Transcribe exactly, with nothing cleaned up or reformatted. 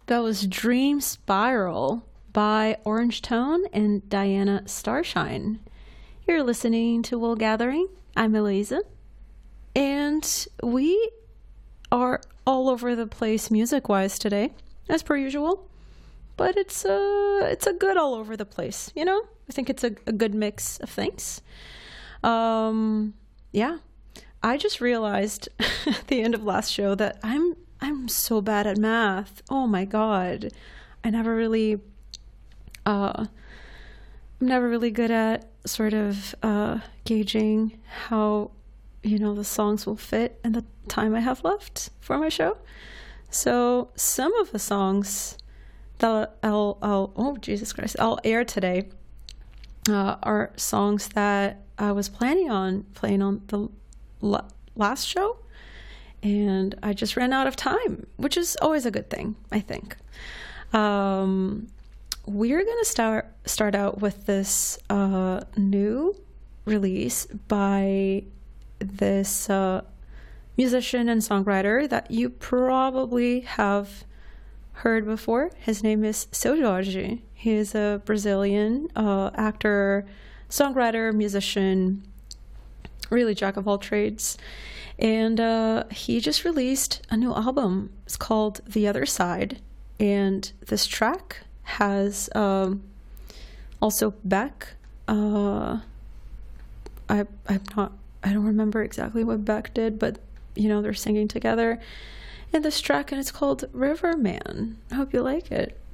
That was Dream Spiral by Orange Tone and Diana Starshine. You're listening to Wool Gathering. I'm Eliza. And we are all over the place music-wise today, as per usual. But it's a, it's a good all over the place, you know? I think it's a, a good mix of things. Um, yeah. I just realized at the end of last show that I'm I'm so bad at math. Oh my god. I never really uh I'm never really good at sort of uh gauging how, you know, the songs will fit in the time I have left for my show. So some of the songs that I'll, I'll oh Jesus Christ, I'll air today uh, are songs that I was planning on playing on the l- last show. And I just ran out of time, which is always a good thing, I think. Um, we're going to start start out with this uh, new release by this uh, musician and songwriter that you probably have heard before. His name is Seu Jorge. He is a Brazilian uh, actor, songwriter, musician, really jack of all trades. And uh, he just released a new album. It's called The Other Side. And this track has um, also Beck. Uh, I, I'm not, I don't remember exactly what Beck did, but, you know, they're singing together in this track, and it's called Riverman. I hope you like it.